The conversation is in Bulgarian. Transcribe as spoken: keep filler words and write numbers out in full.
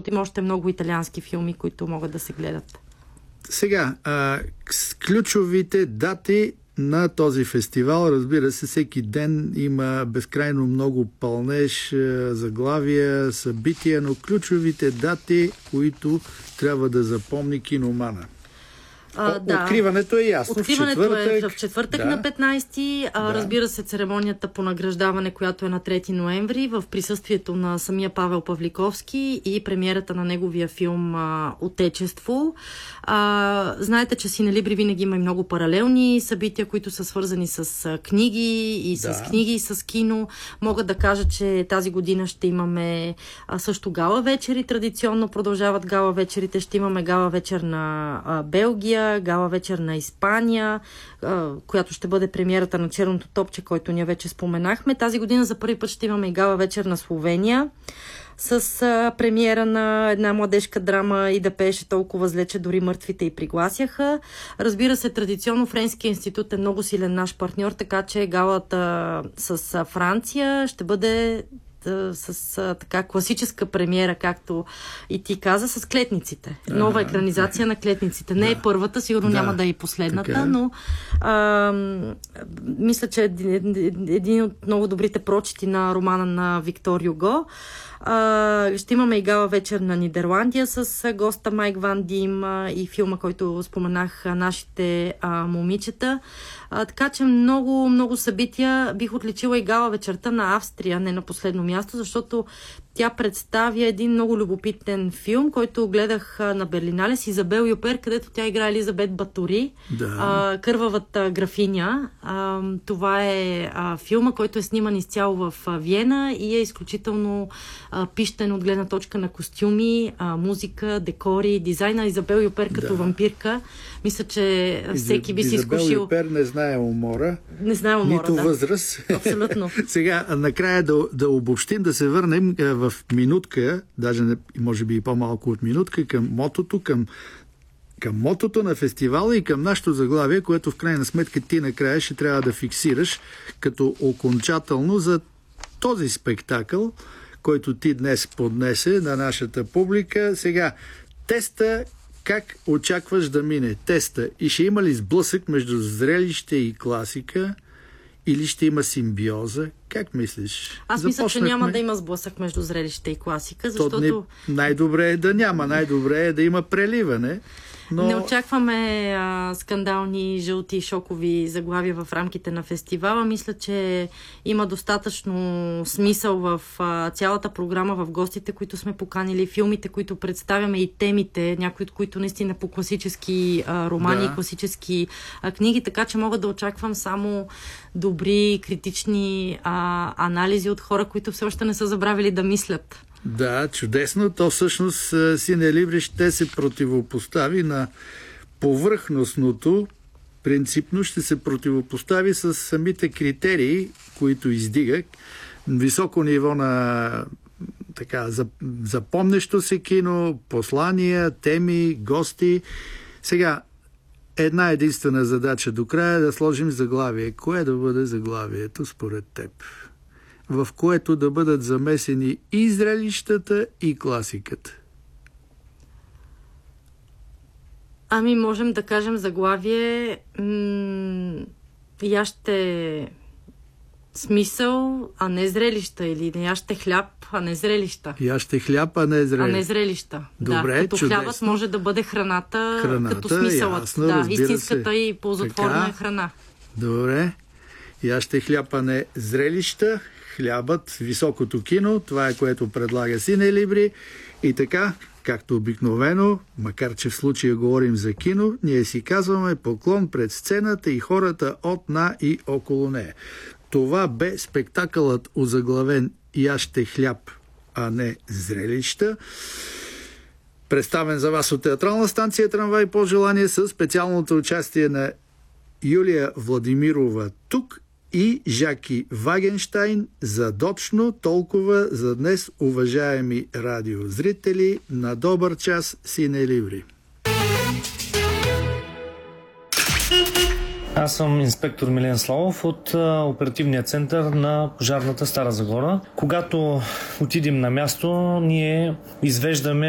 защото има още много италиански филми, които могат да се гледат. Сега, а, с ключовите дати на този фестивал, разбира се, всеки ден има безкрайно много пълнеж, заглавия, събития, но ключовите дати, които трябва да запомни киномана. А, да. Откриването е ясно. Откриването в четвъртък, е в четвъртък да. на петнайсети. А, да. Разбира се, церемонията по награждаване, която е на трети ноември, в присъствието на самия Павел Павликовски и премиерата на неговия филм а, Отечество. А, знаете, че Синелибри винаги има и много паралелни събития, които са свързани с а, книги и с да. книги и с кино. Мога да кажа, че тази година ще имаме а, също гала вечери. Традиционно продължават гала вечерите. Ще имаме гала вечер на а, Белгия, гала вечер на Испания, която ще бъде премиерата на Черното топче, който ние вече споменахме. Тази година за първи път ще имаме и гала вечер на Словения с а, премиера на една младежка драма "И да пееше толкова зле, че дори мъртвите и пригласяха". Разбира се, традиционно Френския институт е много силен наш партньор, така че галата с а, Франция ще бъде с а, така класическа премиера, както и ти каза, с Клетниците. Нова ага, екранизация на Клетниците. Не да. е първата, сигурно да. няма да е и последната, така. но а, мисля, че е един от много добрите прочити на романа на Виктор Юго. Uh, ще имаме и гала вечер на Нидерландия с uh, госта Майк Ван Дим uh, и филма, който споменах, uh, Нашите uh, момичета. Uh, така че много, много събития. Бих отличила и гала вечерта на Австрия, не на последно място, защото тя представя един много любопитен филм, който гледах uh, на Берлинале с Изабел Юпер, където тя играе Елизабет Батори, да. uh, Кървавата графиня. Uh, това е uh, филма, който е сниман изцяло в uh, Виена и е изключително пищен от гледна точка на костюми, а, музика, декори, дизайна. Изабел Юпер като да. вампирка. Мисля, че всеки би си изкушил... Изабел Юпер не знае умора. Не знае умора, нито да. възраст. Абсолютно. Сега, накрая да, да обобщим, да се върнем в минутка, даже може би и по-малко от минутка, към мотото, към към мотото на фестивала и към нашето заглавие, което в крайна сметка ти накрая ще трябва да фиксираш като окончателно за този спектакъл, който ти днес поднесе на нашата публика. Сега, теста, как очакваш да мине теста? И ще има ли сблъсък между зрелище и класика? Или ще има симбиоза? Как мислиш? Аз мисля, че няма да има сблъсък между зрелище и класика, защото... Не, най-добре е да няма, най-добре е да има преливане. Но... Не очакваме а, скандални, жълти, шокови заглавия в рамките на фестивала. Мисля, че има достатъчно смисъл в а, цялата програма, в гостите, които сме поканили, филмите, които представяме и темите, някои от които наистина по класически а, романи да. и класически а, книги, така че мога да очаквам само добри, критични а, анализи от хора, които все още не са забравили да мислят. Да, чудесно. То всъщност Синелибри ще се противопостави на повърхностното, принципно ще се противопостави с самите критерии, които издига. Високо ниво на така, запомнещо се кино, послания, теми, гости. Сега, една единствена задача до края е да сложим заглавие. Кое да бъде заглавието според теб? В което да бъдат замесени и зрелищата, и класиката? Ами, можем да кажем заглавие м- яще смисъл, а не зрелища, или не яще хляб, а не зрелища. Яще хляб, а не зрелища. А не зрелища. Добре, да, като чудесно. Хлябът може да бъде храната, храната като смисълът. Ясно, да, истинската се. и ползотворна е храна. Добре. Яще хляб, а не зрелища. Хлябът, високото кино, това е което предлага Синелибри. И така, както обикновено, макар че в случая говорим за кино, ние си казваме поклон пред сцената и хората от, на и около нея. Това бе спектакълът озаглавен "Яще хляб, а не зрелища", представен за вас от театрална станция "Трамвай по желание" с специалното участие на Юлия Владимирова тук и Жаки Вагенштайн. Задочно толкова за днес, уважаеми радиозрители. На добър час, Синелибри! Аз съм инспектор Милен Славов от а, оперативния център на пожарната Стара Загора. Когато отидем на място, ние извеждаме